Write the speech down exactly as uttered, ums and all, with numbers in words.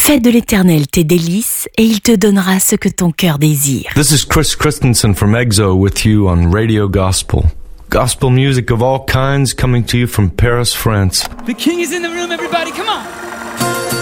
Fais de l'Éternel tes délices et il te donnera ce que ton cœur désire. This is Chris Christensen from EXO with you on Radio Gospel. Gospel music of all kinds coming to you from Paris, France. The King is in the room, everybody, come on!